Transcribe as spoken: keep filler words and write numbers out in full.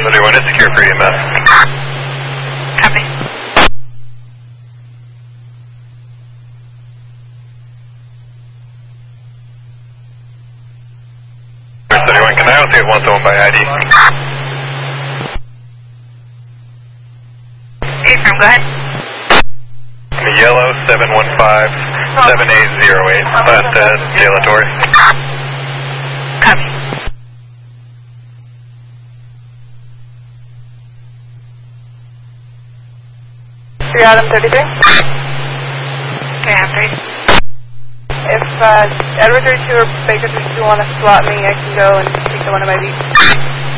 thirty-one is secure for E M S. Copy. thirty-one, can I also get one oh one by I D? Affirm, go ahead. Yellow seven one five seven eight zero eight, last uh, Delatory. Copy. three Adam thirty-three. three Adam three. If uh, Edward thirty-two or Baker thirty-two want to slot me, I can go and take the one of my beats.